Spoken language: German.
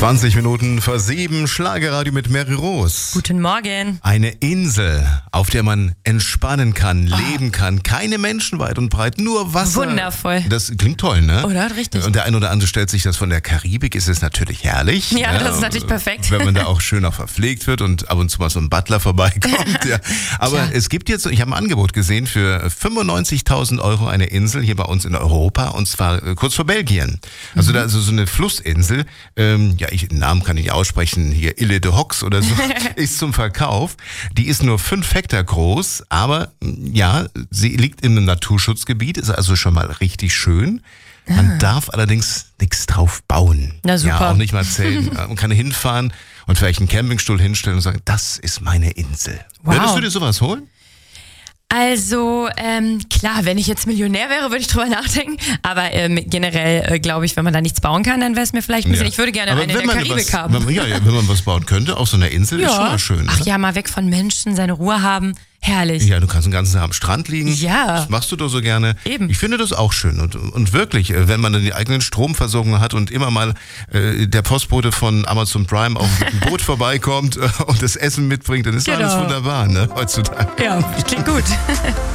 20 Minuten vor 7, Schlagerradio mit Mary Rose. Guten Morgen. Eine Insel, auf der man entspannen kann, leben kann. Keine Menschen weit und breit, nur Wasser. Wundervoll. Das klingt toll, ne? Oder? Richtig. Und der ein oder andere stellt sich das von der Karibik, ist es natürlich herrlich. Ja, das ist natürlich perfekt. Wenn man da auch schön auch verpflegt wird und ab und zu mal so ein Butler vorbeikommt. Ja. Aber Klar. es gibt jetzt, ich habe ein Angebot gesehen für 95.000 Euro eine Insel hier bei uns in Europa und zwar kurz vor Belgien. Also da ist so eine Flussinsel, den Namen kann ich aussprechen, hier Ile de Hox oder so, ist zum Verkauf. Die ist nur 5 Hektar groß, aber ja, sie liegt in einem Naturschutzgebiet, ist also schon mal richtig schön. Man darf allerdings nichts drauf bauen. Na super. Ja, auch nicht mal zelten. Man kann hinfahren und vielleicht einen Campingstuhl hinstellen und sagen, das ist meine Insel. Wow. Würdest du dir sowas holen? Also, klar, wenn ich jetzt Millionär wäre, würde ich drüber nachdenken. Aber generell glaube ich, wenn man da nichts bauen kann, dann wäre es mir vielleicht ein bisschen, ich würde gerne Aber eine in der Karibik haben. Wenn man was bauen könnte, auf so einer Insel, ist schon mal schön. Ach Oder? ja, mal weg von Menschen, seine Ruhe haben. Herrlich. Ja, du kannst den ganzen Tag am Strand liegen. Ja. Das machst du doch so gerne. Eben. Ich finde das auch schön. Und wirklich, wenn man dann die eigenen Stromversorgung hat und immer mal der Postbote von Amazon Prime auf dem Boot vorbeikommt und das Essen mitbringt, dann ist alles wunderbar, ne, heutzutage. Ja, klingt gut.